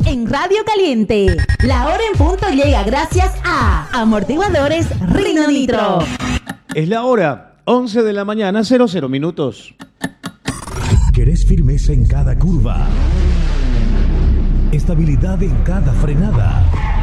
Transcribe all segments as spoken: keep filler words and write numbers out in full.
en Radio Caliente. La hora en punto llega gracias a Amortiguadores Rino Nitro. Es la hora, once de la mañana, cero cero minutos. ¿Querés firmeza en cada curva? ¿Estabilidad en cada frenada?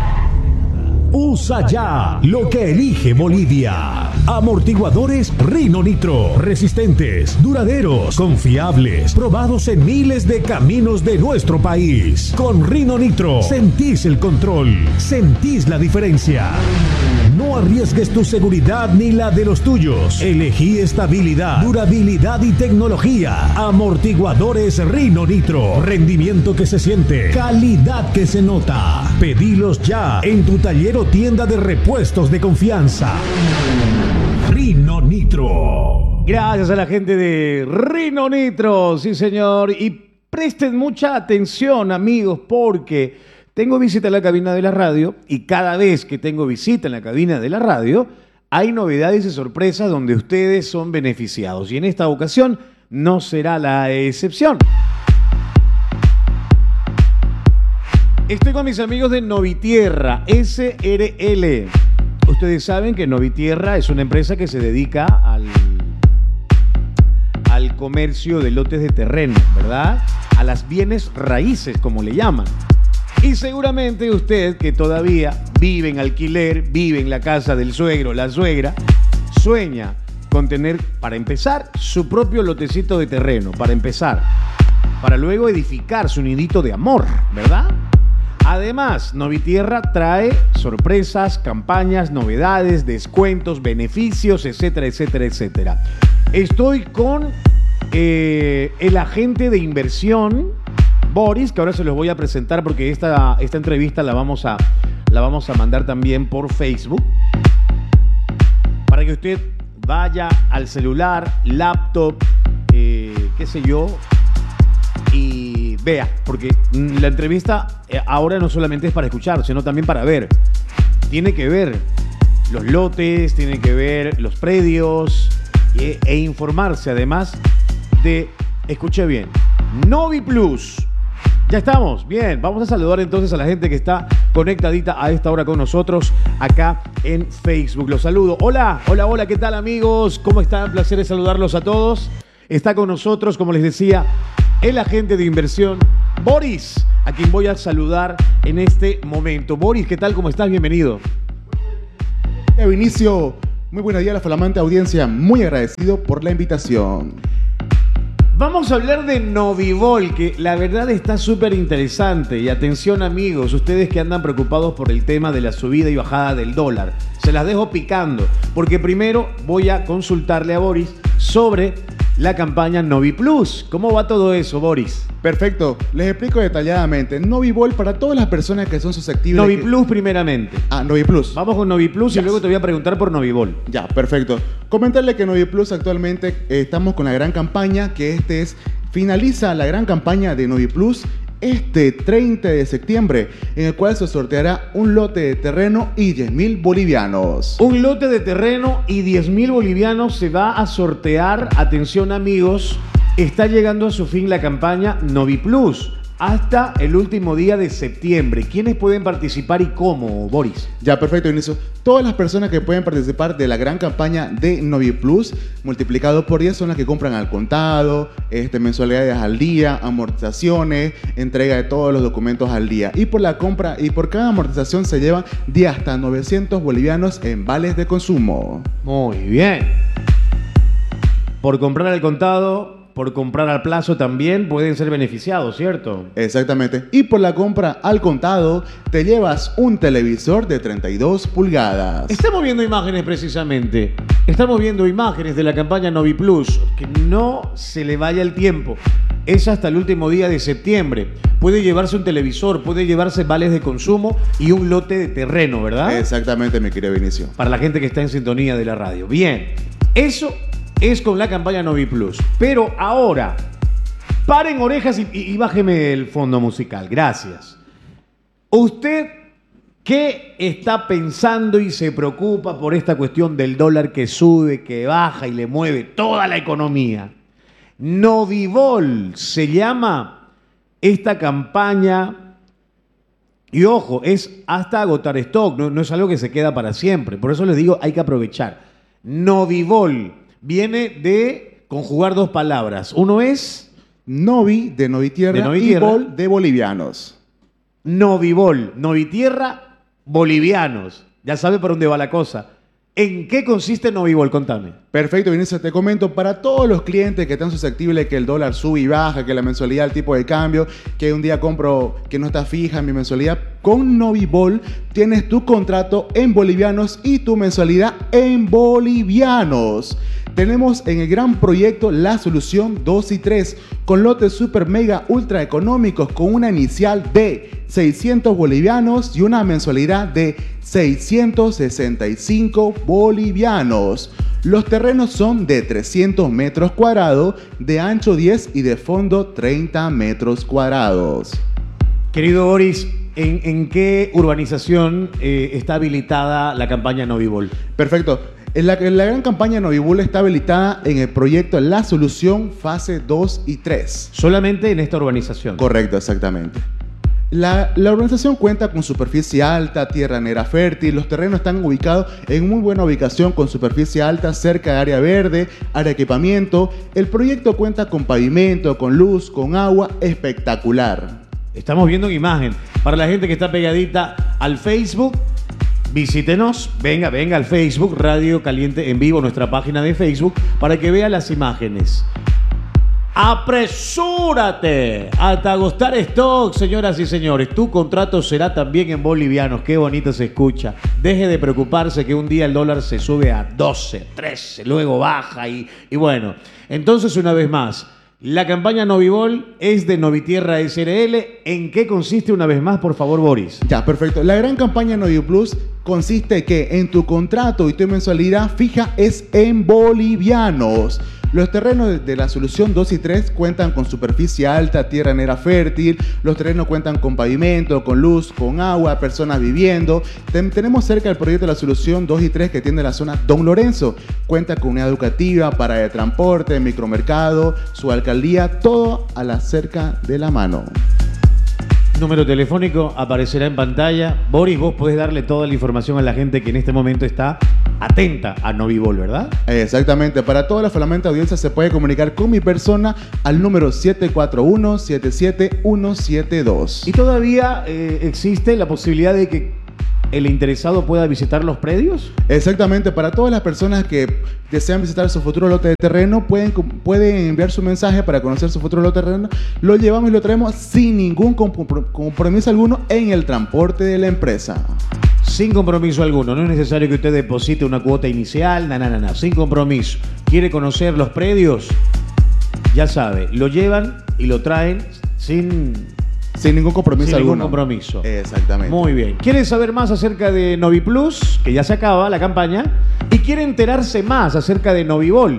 Usa ya lo que elige Bolivia. Amortiguadores Rino Nitro. Resistentes, duraderos, confiables, probados en miles de caminos de nuestro país. Con Rino Nitro sentís el control, sentís la diferencia. No arriesgues tu seguridad ni la de los tuyos. Elegí estabilidad, durabilidad y tecnología. Amortiguadores Rino Nitro. Rendimiento que se siente, calidad que se nota. Pedilos ya en tu taller o tienda de repuestos de confianza. Rino Nitro. Gracias a la gente de Rino Nitro, sí señor. Y presten mucha atención, amigos, porque tengo visita en la cabina de la radio y cada vez que tengo visita en la cabina de la radio hay novedades y sorpresas donde ustedes son beneficiados. Y en esta ocasión no será la excepción. Estoy con mis amigos de Novitierra S R L. Ustedes saben que Novitierra es una empresa que se dedica al, al comercio de lotes de terreno, ¿verdad? A las bienes raíces, como le llaman. Y seguramente usted, que todavía vive en alquiler, vive en la casa del suegro, la suegra, sueña con tener, para empezar, su propio lotecito de terreno, para empezar, para luego edificar su nidito de amor, ¿verdad? Además, Novitierra trae sorpresas, campañas, novedades, descuentos, beneficios, etcétera, etcétera, etcétera. Estoy con eh, el agente de inversión, Boris, que ahora se los voy a presentar porque esta, esta entrevista la vamos, a, la vamos a mandar también por Facebook, para que usted vaya al celular, laptop, eh, qué sé yo, y vea, porque la entrevista ahora no solamente es para escuchar, sino también para ver. Tiene que ver los lotes, tiene que ver los predios e, e informarse además de, escuche bien, Novi Plus. Ya estamos, bien, vamos a saludar entonces a la gente que está conectadita a esta hora con nosotros acá en Facebook. Los saludo. Hola, hola, hola, ¿qué tal amigos? ¿Cómo están? Placer de saludarlos a todos. Está con nosotros, como les decía, el agente de inversión, Boris, a quien voy a saludar en este momento. Boris, ¿qué tal? ¿Cómo estás? Bienvenido. Vinicio, muy buenos días a la flamante audiencia. Muy agradecido por la invitación. Vamos a hablar de Novivol, que la verdad está súper interesante. Y atención amigos, ustedes que andan preocupados por el tema de la subida y bajada del dólar. Se las dejo picando, porque primero voy a consultarle a Boris sobre la campaña Novi Plus. ¿Cómo va todo eso, Boris? Perfecto, les explico detalladamente. Novivol para todas las personas que son susceptibles. Novi que... Plus primeramente. Ah, Novi Plus. Vamos con Novi Plus yes. Y luego te voy a preguntar por Novivol. Ya, perfecto. Comentarle que Novi Plus actualmente eh, estamos con la gran campaña, que este es, finaliza la gran campaña de Novi Plus este treinta de septiembre, en el cual se sorteará un lote de terreno y diez mil bolivianos. Un lote de terreno y diez mil bolivianos se va a sortear. Atención amigos, está llegando a su fin la campaña Novi Plus hasta el último día de septiembre. ¿Quiénes pueden participar y cómo, Boris? Ya, perfecto, Inicio. Todas las personas que pueden participar de la gran campaña de Novi Plus, multiplicado por diez, son las que compran al contado, este, mensualidades al día, amortizaciones, entrega de todos los documentos al día. Y por la compra y por cada amortización se llevan de hasta novecientos bolivianos en vales de consumo. Muy bien. Por comprar al contado, por comprar al plazo también pueden ser beneficiados, ¿cierto? Exactamente. Y por la compra al contado te llevas un televisor de treinta y dos pulgadas. Estamos viendo imágenes precisamente. Estamos viendo imágenes de la campaña Novi Plus. Que no se le vaya el tiempo. Es hasta el último día de septiembre. Puede llevarse un televisor, puede llevarse vales de consumo y un lote de terreno, ¿verdad? Exactamente, mi querido Vinicio. Para la gente que está en sintonía de la radio. Bien. Eso es con la campaña Novi Plus. Pero ahora, paren orejas y, y, y bájeme el fondo musical. Gracias. ¿Usted qué está pensando y se preocupa por esta cuestión del dólar que sube, que baja y le mueve toda la economía? Novivol se llama esta campaña Y ojo, es hasta agotar stock, no, no es algo que se queda para siempre. Por eso les digo, hay que aprovechar. Novibol viene de conjugar dos palabras. Uno es Novi de Novitierra, De Novitierra. y Bol de bolivianos. Novibol, Novitierra, bolivianos. Ya sabe por dónde va la cosa. ¿En qué consiste Novibol? Contame. Perfecto, Vinicius, te comento, para todos los clientes que están susceptibles que el dólar sube y baja, que la mensualidad, el tipo de cambio, que un día compro que no está fija mi mensualidad, con Novibol tienes tu contrato en bolivianos y tu mensualidad en bolivianos. Tenemos en el gran proyecto la solución dos y tres, con lotes super mega ultra económicos con una inicial de seiscientos bolivianos y una mensualidad de seiscientos sesenta y cinco bolivianos. Los terrenos son de trescientos metros cuadrados, de ancho diez y de fondo treinta metros cuadrados. Querido Boris, ¿en, en qué urbanización eh, está habilitada la campaña Novibol? Perfecto. La, la gran campaña Novibol está habilitada en el proyecto La Solución fase dos y tres. Solamente en esta urbanización. Correcto, exactamente. La, la urbanización cuenta con superficie alta, tierra negra fértil, los terrenos están ubicados en muy buena ubicación con superficie alta, cerca de área verde, área de equipamiento. El proyecto cuenta con pavimento, con luz, con agua, espectacular. Estamos viendo en imagen. Para la gente que está pegadita al Facebook, visítenos, venga, venga al Facebook, Radio Caliente en Vivo, nuestra página de Facebook, para que vea las imágenes. ¡Apresúrate! Hasta agotar stock, señoras y señores. Tu contrato será también en bolivianos. Qué bonito se escucha. Deje de preocuparse que un día el dólar se sube a doce, trece, luego baja y, y bueno. Entonces, una vez más, la campaña Novibol es de Novitierra S R L. ¿En qué consiste una vez más, por favor, Boris? Ya, perfecto. La gran campaña Noviplus consiste que en tu contrato y tu mensualidad fija es en bolivianos. Los terrenos de la solución dos y tres cuentan con superficie alta, tierra negra fértil. Los terrenos cuentan con pavimento, con luz, con agua, personas viviendo. Ten- tenemos cerca el proyecto de la solución dos y tres que tiene la zona Don Lorenzo. Cuenta con unidad educativa, parada de transporte, micromercado, su alcaldía, todo a la cerca de la mano. Número telefónico aparecerá en pantalla. Boris, vos podés darle toda la información a la gente que en este momento está atenta a Novibol, ¿verdad? Exactamente. Para toda la flamante audiencia se puede comunicar con mi persona al número siete cuatro uno, siete siete uno siete dos. Y todavía eh, existe la posibilidad de que el interesado pueda visitar los predios. Exactamente. Para todas las personas que desean visitar su futuro lote de terreno, pueden, pueden enviar su mensaje para conocer su futuro lote de terreno. Lo llevamos y lo traemos sin ningún compro- compromiso alguno en el transporte de la empresa. Sin compromiso alguno. No es necesario que usted deposite una cuota inicial. Na, na, na, na. Sin compromiso. ¿Quiere conocer los predios? Ya sabe, lo llevan y lo traen sin... Sin ningún compromiso Sin alguno. ningún compromiso. Exactamente. Muy bien. ¿Quiere saber más acerca de Noviplus? Que ya se acaba la campaña. ¿Y quiere enterarse más acerca de Novibol?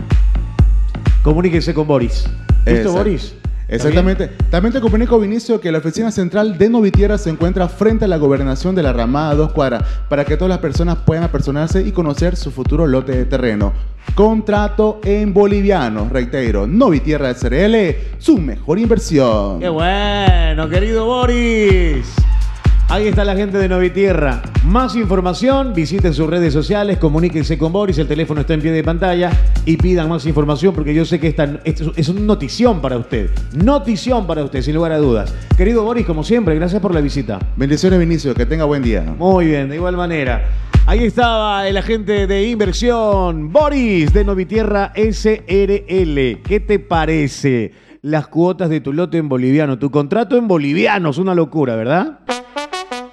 Comuníquese con Boris. ¿Listo, Exacto. Boris? Exactamente. También te comunico, Vinicio, que la oficina central de Novitierra se encuentra frente a la gobernación de la Ramada Dos Cuadras para que todas las personas puedan apersonarse y conocer su futuro lote de terreno. Contrato en bolivianos, reitero, Novitierra S R L, su mejor inversión. ¡Qué bueno, querido Boris! Ahí está la gente de Novitierra. Más información, visiten sus redes sociales, comuníquense con Boris, el teléfono está en pie de pantalla y pidan más información porque yo sé que esta, esto es una notición para usted. Notición para usted, sin lugar a dudas. Querido Boris, como siempre, gracias por la visita. Bendiciones, Vinicio, que tenga buen día. Muy bien, de igual manera. Ahí estaba el agente de inversión, Boris, de Novitierra S R L. ¿Qué te parece? Las cuotas de tu lote en boliviano, tu contrato en bolivianos, una locura, ¿verdad?